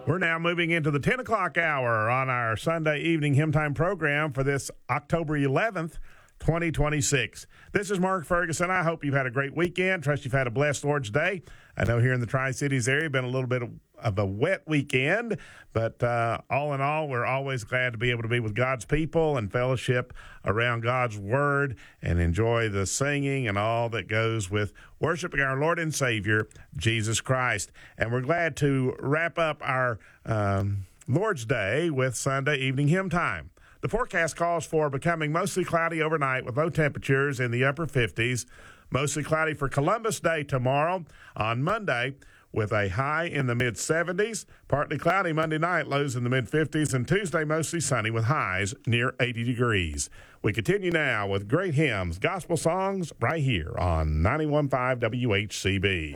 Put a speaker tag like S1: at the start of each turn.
S1: We're now moving into the 10 o'clock hour on our Sunday evening hymn time program for this October 11th, 2026. This is Mark Ferguson. I hope you've had a great weekend. Trust you've had a blessed Lord's Day. I know here in the Tri-Cities area, been a little bit of a wet weekend, but all in all, we're always glad to be able to be with God's people and fellowship around God's Word and enjoy the singing and all that goes with worshiping our Lord and Savior, Jesus Christ. And we're glad to wrap up our Lord's Day with Sunday evening hymn time. The forecast calls for becoming mostly cloudy overnight with low temperatures in the upper 50s. Mostly cloudy for Columbus Day tomorrow. On Monday, with a high in the mid-70s. Partly cloudy Monday night, lows in the mid-50s. And Tuesday, mostly sunny with highs near 80 degrees. We continue now with great hymns, gospel songs, right here on 91.5 WHCB.